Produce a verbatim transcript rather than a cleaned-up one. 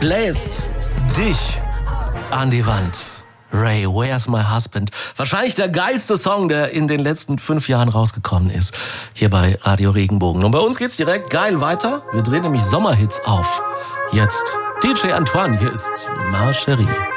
bläst dich an die Wand. Ray, Where's My Husband? Wahrscheinlich der geilste Song, der in den letzten fünf Jahren rausgekommen ist. Hier bei Radio Regenbogen. Und bei uns geht's direkt geil weiter. Wir drehen nämlich Sommerhits auf. Jetzt D J Antoine, hier ist Marcherie.